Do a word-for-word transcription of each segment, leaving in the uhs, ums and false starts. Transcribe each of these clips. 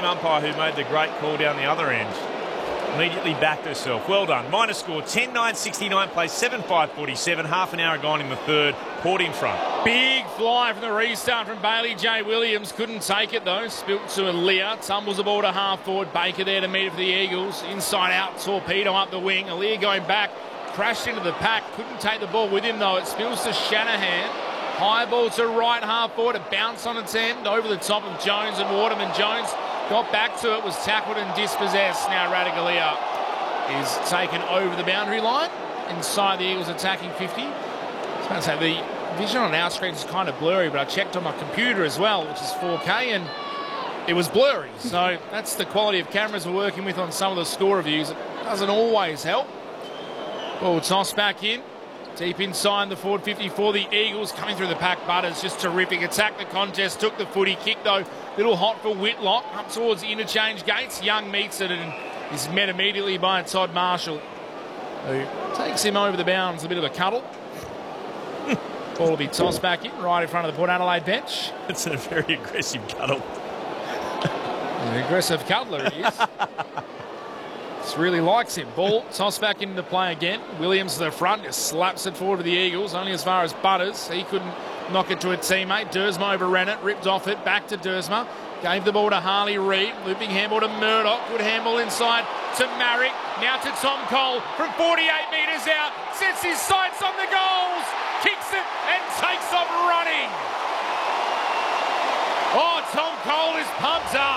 same umpire who made the great call down the other end. Immediately backed herself. Well done. Minor score ten nine sixty-nine, plays seven five forty-seven. Half an hour gone in the third. Port in front. Big fly from the restart from Bailey J. Williams. Couldn't take it though. Spilt to Aaliyah. Tumbles the ball to half forward. Baker there to meet it for the Eagles. Inside out. Torpedo up the wing. Aaliyah going back. Crashed into the pack. Couldn't take the ball with him though. It spills to Shanahan. High ball to right half forward. A bounce on its end. Over the top of Jones and Waterman. Jones got back to it. Was tackled and dispossessed. Now Ratugolea is taken over the boundary line. Inside the Eagles attacking fifty. I was going to say the vision on our screen is kind of blurry, but I checked on my computer as well, which is four K, and it was blurry. So that's the quality of cameras we're working with on some of the score reviews. It doesn't always help. Ball tossed back in. Deep inside the forward fifty for the Eagles. Coming through the pack, Butters just terrific. Attacked the contest, took the footy, kick though. Little hot for Whitlock. Up towards the interchange gates. Young meets it and is met immediately by Todd Marshall, who takes him over the bounds. A bit of a cuddle. Ball will be tossed back in, right in front of the Port Adelaide bench. It's a very aggressive cuddle. An aggressive cuddler he is. Just really likes him. Ball tossed back into play again. Williams to the front, just slaps it forward to the Eagles, only as far as Butters. He couldn't knock it to a teammate. Dersma overran it, ripped off it, back to Dersma. Gave the ball to Harley Reid. Looping handball to Murdoch. Good handball inside to Marrick. Now to Tom Cole from forty-eight metres out. Sets his sights on the goals. Kicks it and takes off running. Oh, Tom Cole is pumped up.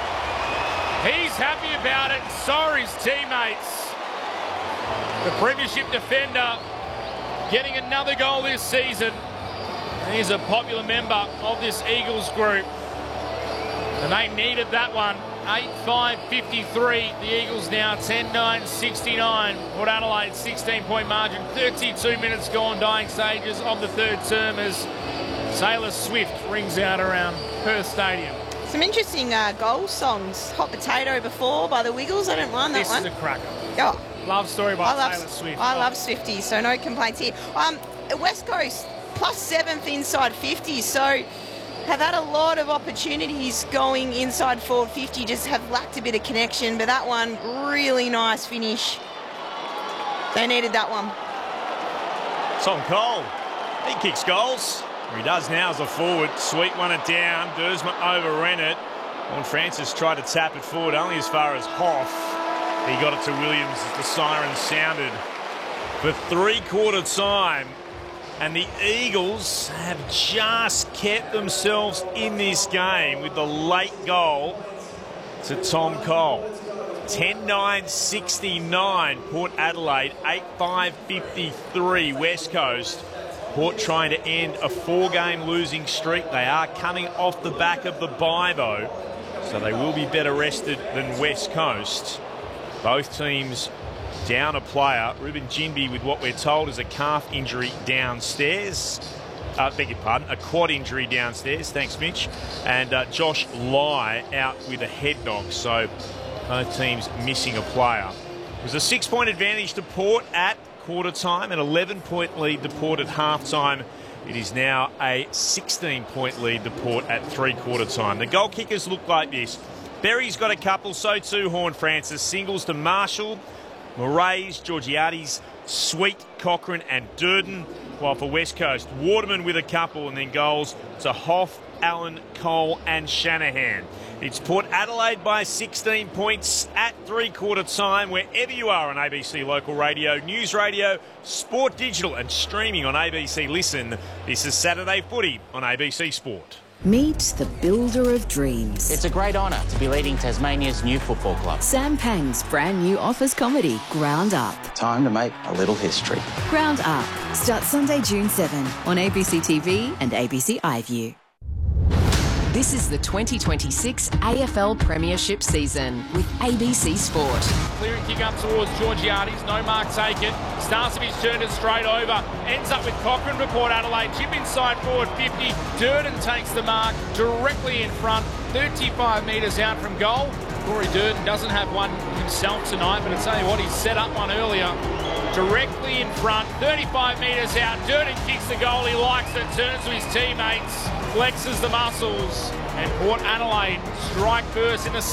He's happy about it. So are his teammates. The premiership defender getting another goal this season. He's a popular member of this Eagles group. And they needed that one. eight five fifty-three. The Eagles now ten nine sixty-nine. Port Adelaide sixteen point margin. thirty-two minutes gone, dying stages of the third term as Taylor Swift rings out around Perth Stadium. Some interesting uh, goal songs. Hot Potato before by the Wiggles. I don't mind that this one. This is a cracker. Oh. Love story by I love, Taylor Swift. I oh. love Swifties, so no complaints here. Um, West Coast plus seventh inside fifty, so have had a lot of opportunities going inside forward fifty, just have lacked a bit of connection, but that one, really nice finish. They needed that one. Tom Cole, he kicks goals. He does now as a forward. Sweet won it down. Dersma overran it. Vaughan Francis tried to tap it forward only as far as Hoff. He got it to Williams as the siren sounded for three-quarter time. And the Eagles have just kept themselves in this game with the late goal to Tom Cole. ten nine sixty-nine, Port Adelaide, eight five fifty-three, West Coast. Port trying to end a four-game losing streak. They are coming off the back of the bye, though, so they will be better rested than West Coast. Both teams down a player. Ruben Ginby with what we're told is a calf injury downstairs. Uh, beg your pardon, a quad injury downstairs. Thanks, Mitch. And uh, Josh Lai out with a head knock. So both teams missing a player. It was a six-point advantage to Port at quarter time, an eleven point lead to Port at half time. It is now a sixteen point lead to Port at three quarter time. The goal kickers look like this. Berry's got a couple, so too Vaughan Francis. Singles to Marshall, Moraes, Georgiades, Sweet, Cochrane and Durden. While for West Coast, Waterman with a couple, and then goals to Hoff, Allen, Cole and Shanahan. It's Port Adelaide by sixteen points at three-quarter time, wherever you are on A B C Local Radio, News Radio, Sport Digital and streaming on A B C Listen. This is Saturday Footy on A B C Sport. Meet the builder of dreams. It's a great honour to be leading Tasmania's new football club. Sam Pang's brand new office comedy, Ground Up. Time to make a little history. Ground Up starts Sunday, June seventh on A B C T V and A B C iView. This is the twenty twenty-six A F L Premiership season with A B C Sport. Clearing kick up towards Georgiades, no mark taken. Starcevich turned it straight over, ends up with Cochrane for Port Adelaide. Chip inside forward fifty. Durden takes the mark directly in front, thirty-five metres out from goal. Corey Durden doesn't have one himself tonight, but I tell you what, he set up one earlier. Directly in front, thirty-five metres out. Durden kicks the goal, he likes it, turns to his teammates, flexes the muscles, and Port Adelaide strike first in the